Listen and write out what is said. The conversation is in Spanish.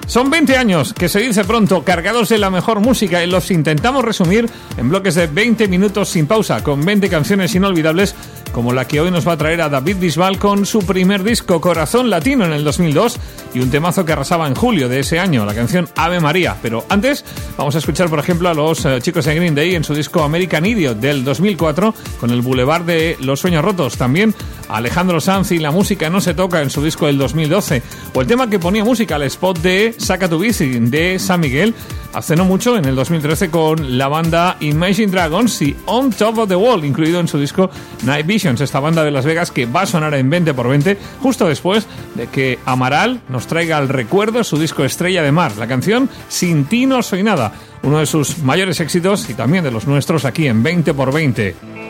Son 20 años, que se dice pronto, cargados de la mejor música, y los intentamos resumir en bloques de 20 minutos sin pausa, con 20 canciones inolvidables, como la que hoy nos va a traer a David Bisbal con su primer disco, Corazón Latino, en el 2002, y un temazo que arrasaba en julio de ese año, la canción Ave María. Pero antes vamos a escuchar, por ejemplo, a los chicos de Green Day en su disco American Idiot del 2004, con el Boulevard de los Sueños Rotos. También a Alejandro Sanz y La Música No Se Toca en su disco del 2012, o el tema que ponía música al spot de Saca tu bici de San Miguel hace no mucho, en el 2013, con la banda Imagine Dragons, y On Top of the Wall, incluido en su disco Night Visions, esta banda de Las Vegas que va a sonar en 20x20 justo después de que Amaral nos traiga al recuerdo su disco Estrella de Mar, la canción Sin ti no soy nada, uno de sus mayores éxitos y también de los nuestros aquí en 20x20.